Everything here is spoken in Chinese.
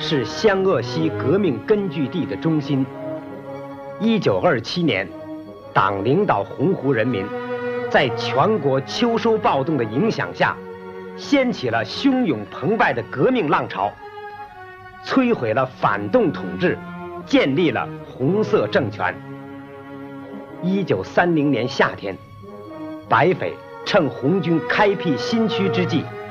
是湘鄂西革命根据地的中心。1927年，党领导洪湖人民，在全国秋收暴动的影响下，掀起了汹涌澎湃的革命浪潮，摧毁了反动统治，建立了红色政权。1930年夏天，白匪趁红军开辟新区之际，